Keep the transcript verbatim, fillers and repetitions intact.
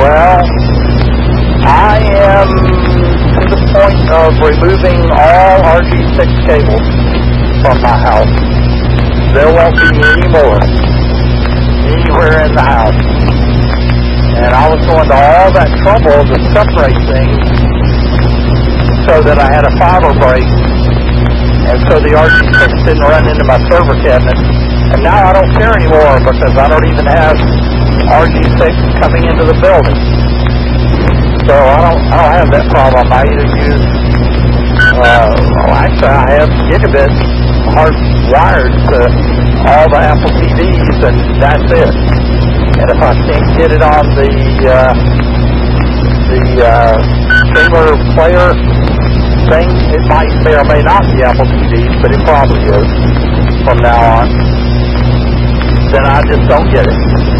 Well, I am to the point of removing all R G six cables from my house. There won't be any more anywhere in the house. And I was going to all that trouble to separate things so that I had a fiber break, and so the R G six didn't run into my server cabinet. And now I don't care anymore because I don't even have R G six coming into the building. So I don't, I don't have that problem. I either use, uh, well, actually I have gigabit hardwired to all the Apple T Vs, and that's it. And if I can't get it on the, uh, the, uh, streamer player thing, it might, may or may not be Apple T Vs, but it probably is from now on. Then I just don't get it.